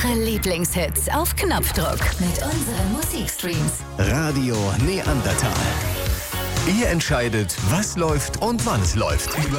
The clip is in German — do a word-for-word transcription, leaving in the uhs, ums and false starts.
Eure Lieblingshits auf Knopfdruck mit unseren Musikstreams. Radio Neandertal. Ihr entscheidet, was läuft und wann es läuft.